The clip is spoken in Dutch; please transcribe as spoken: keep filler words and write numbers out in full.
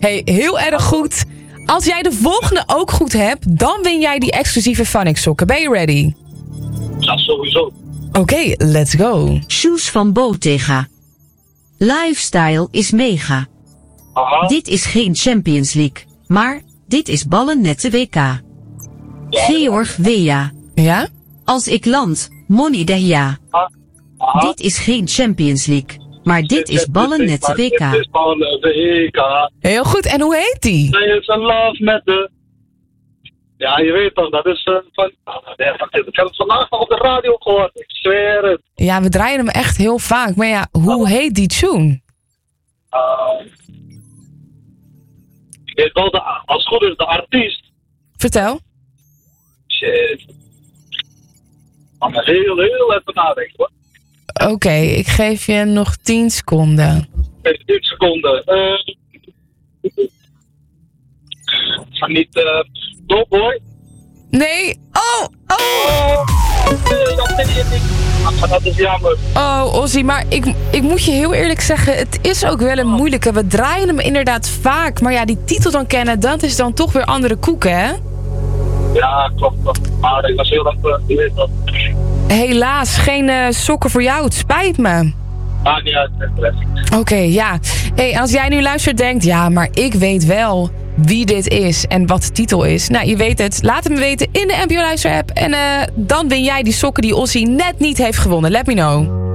Hey, heel erg goed. Als jij de volgende ook goed hebt, dan win jij die exclusieve Funix sokken. Ben je ready? Ja, sowieso. Oké, okay, let's go. Shoes van Bottega. Lifestyle is mega. Aha. Dit is geen Champions League, maar dit is ballennette W K. Ja, Georg Weah. Ja? Als ik land, Moni Dehya. Aha. Dit is geen Champions League, maar dit is ballennette W Dit K. is ballennette W K. Heel goed. En hoe heet die? Zij is een love met de... Ja, je weet toch, dat is uh, van... Ja, ik heb het vandaag nog op de radio gehoord, ik zweer het. Ja, we draaien hem echt heel vaak. Maar ja, hoe heet die tune? Uh, ik weet wel, de, als het goed is, de artiest. Vertel. Shit. Maar me heel, heel even nadenken hoor. Oké, okay, ik geef je nog tien seconden. Even tien seconden. Uh, van niet... Uh, Doughboy. Nee. Oh, oh. Oh, dat weet je niet. Dat is jammer. Oh, Ozzy, maar ik, ik moet je heel eerlijk zeggen, het is ook wel een moeilijke. We draaien hem inderdaad vaak, maar ja, die titel dan kennen, dat is dan toch weer andere koeken, hè? Ja, klopt. klopt. Maar ik was heel erg, je weet dat. Helaas, geen uh, sokken voor jou, het spijt me. Maakt niet uit, Oké, okay, ja. Hey, als jij nu luistert denkt, ja, maar ik weet wel wie dit is en wat de titel is. Nou, je weet het. Laat het me weten in de N P O Luister app. En uh, dan win jij die sokken die Ozzy net niet heeft gewonnen. Let me know.